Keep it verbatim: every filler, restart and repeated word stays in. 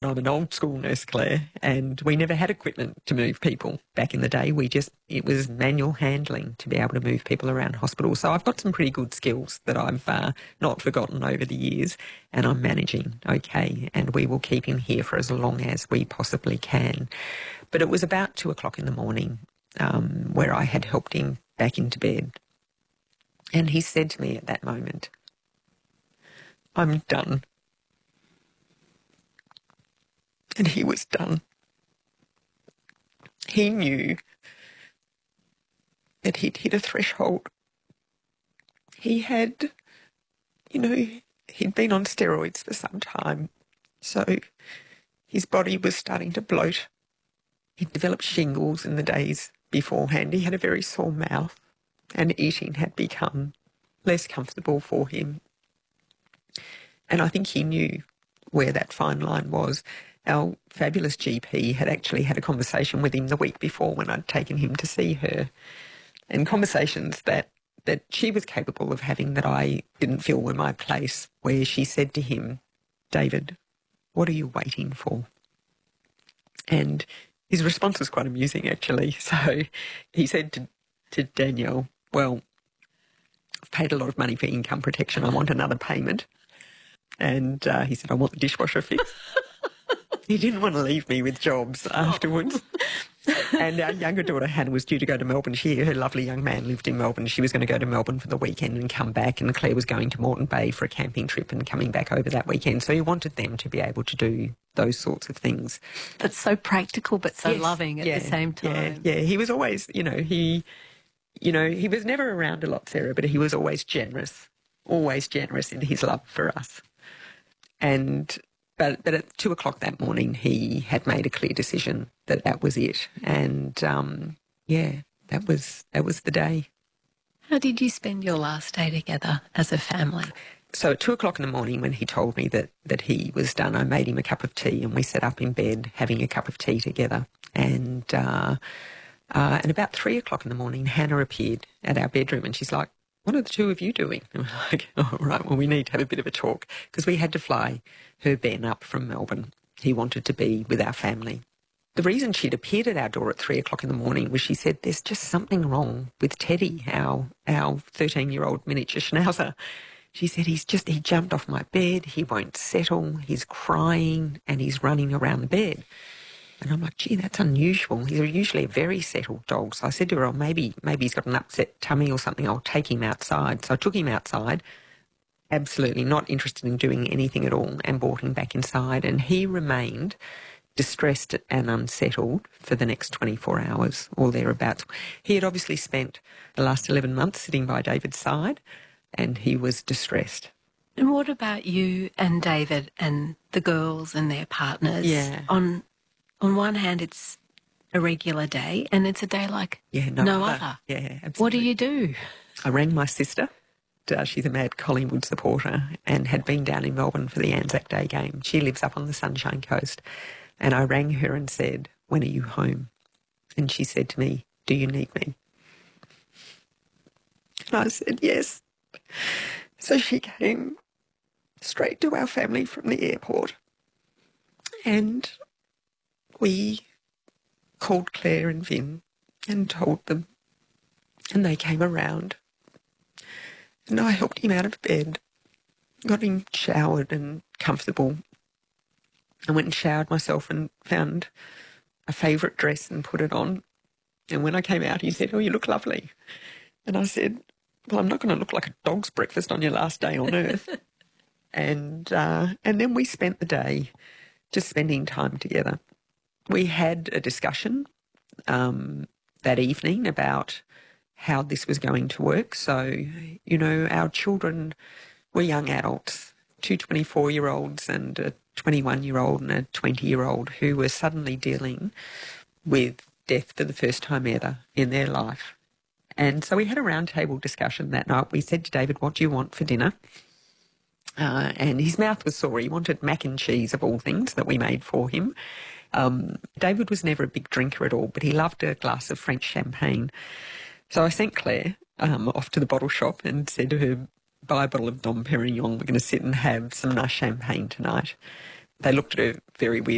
I'm an old school nurse, Claire, and we never had equipment to move people back in the day. We just, it was manual handling to be able to move people around hospitals. So I've got some pretty good skills that I've uh, not forgotten over the years, and I'm managing okay, and we will keep him here for as long as we possibly can. But it was about two o'clock in the morning um, where I had helped him back into bed. And he said to me at that moment, "I'm done." And he was done. He knew that he'd hit a threshold. He had, you know, he'd been on steroids for some time, so his body was starting to bloat. He'd developed shingles in the days beforehand. He had a very sore mouth, and eating had become less comfortable for him. And I think he knew where that fine line was. Our fabulous G P had actually had a conversation with him the week before when I'd taken him to see her, and conversations that, that she was capable of having that I didn't feel were my place, where she said to him, "David, what are you waiting for?" And his response was quite amusing, actually. So he said to, to Danielle, "Well, I've paid a lot of money for income protection. I want another payment." And uh, he said, "I want the dishwasher fixed." He didn't want to leave me with jobs afterwards. And our younger daughter, Hannah, was due to go to Melbourne. She, her lovely young man lived in Melbourne. She was going to go to Melbourne for the weekend and come back, and Claire was going to Moreton Bay for a camping trip and coming back over that weekend. So he wanted them to be able to do those sorts of things. That's so practical but so yes, loving at yeah, the same time. Yeah, yeah, he was always, you know, he, you know, he was never around a lot, Sarah, but he was always generous, always generous in his love for us. And... But, but at two o'clock that morning, he had made a clear decision that that was it. And, um, yeah, that was that was the day. How did you spend your last day together as a family? So at two o'clock in the morning when he told me that, that he was done, I made him a cup of tea and we sat up in bed having a cup of tea together. And, uh, uh, and about three o'clock in the morning, Hannah appeared at our bedroom and she's like, "What are the two of you doing?" And we're like, "Oh, right, well, we need to have a bit of a talk," because we had to fly her Ben up from Melbourne. He wanted to be with our family. The reason she'd appeared at our door at three o'clock in the morning was she said, "There's just something wrong with Teddy, our our thirteen-year-old miniature schnauzer." She said, "He's just, he jumped off my bed, he won't settle, he's crying and he's running around the bed." And I'm like, "Gee, that's unusual. He's usually a very settled dog." So I said to her, "Oh, maybe, maybe he's got an upset tummy or something. I'll take him outside." So I took him outside, absolutely not interested in doing anything at all, and brought him back inside. And he remained distressed and unsettled for the next twenty-four hours or thereabouts. He had obviously spent the last eleven months sitting by David's side, and he was distressed. And what about you and David and the girls and their partners? Yeah. On on one hand, it's a regular day, and it's a day like yeah, no, no other. other. Yeah, absolutely. What do you do? I rang my sister. Uh, she's a mad Collingwood supporter and had been down in Melbourne for the Anzac Day game. She lives up on the Sunshine Coast. And I rang her and said, "When are you home?" And she said to me, "Do you need me?" And I said, "Yes." So she came straight to our family from the airport. And we called Claire and Vin and told them. And they came around. And I helped him out of bed, got him showered and comfortable. I went and showered myself and found a favourite dress and put it on. And when I came out, he said, "Oh, you look lovely." And I said, "Well, I'm not going to look like a dog's breakfast on your last day on earth." and uh, and then we spent the day just spending time together. We had a discussion um, that evening about how this was going to work. So, you know, our children were young adults, two twenty-four-year-olds and a twenty-one-year-old and a twenty-year-old who were suddenly dealing with death for the first time ever in their life. And so we had a roundtable discussion that night. We said to David, "What do you want for dinner?" Uh, and his mouth was sore. He wanted mac and cheese, of all things, that we made for him. Um, David was never a big drinker at all, but he loved a glass of French champagne. So I sent Claire um, off to the bottle shop and said to her, "Buy a bottle of Dom Perignon. We're going to sit and have some nice champagne tonight." They looked at her very weird.